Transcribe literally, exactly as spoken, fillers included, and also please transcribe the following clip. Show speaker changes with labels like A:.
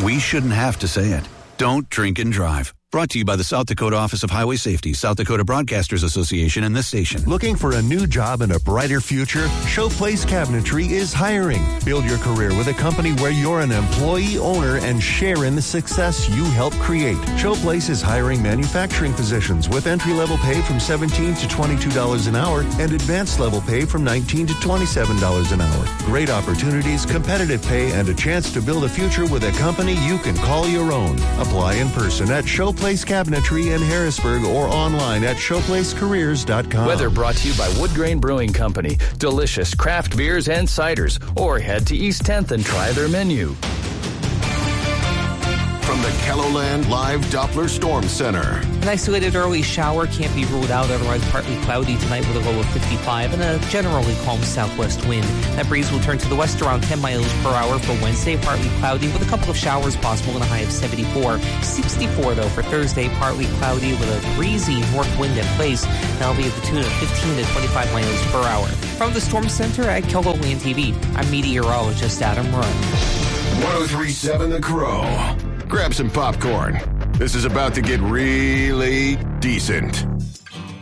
A: We shouldn't have to say it. Don't drink and drive. Brought to you by the South Dakota Office of Highway Safety, South Dakota Broadcasters Association, and this station.
B: Looking for a new job and a brighter future? Showplace Cabinetry is hiring. Build your career with a company where you're an employee owner and share in the success you help create. Showplace is hiring manufacturing positions with entry-level pay from seventeen dollars to twenty-two dollars an hour and advanced level pay from nineteen dollars to twenty-seven dollars an hour. Great opportunities, competitive pay, and a chance to build a future with a company you can call your own. Apply in person at Showplace Cabinetry in Harrisburg or online at showplace careers dot com.
C: Weather brought to you by Wood Grain Brewing Company. Delicious craft beers and ciders. Or head to East tenth and try their menu.
D: From the KELOLAND Live Doppler Storm Center.
E: An isolated early shower can't be ruled out, otherwise partly cloudy tonight with a low of fifty-five and a generally calm southwest wind. That breeze will turn to the west around ten miles per hour for Wednesday, partly cloudy with a couple of showers possible and a high of seventy-four. sixty-four though for Thursday, partly cloudy with a breezy north wind in place. That'll be at the tune of fifteen to twenty-five miles per hour. From the Storm Center at KELOLAND T V, I'm meteorologist Adam Run.
D: one oh three point seven The Crow. Grab some popcorn. This is about to get really decent.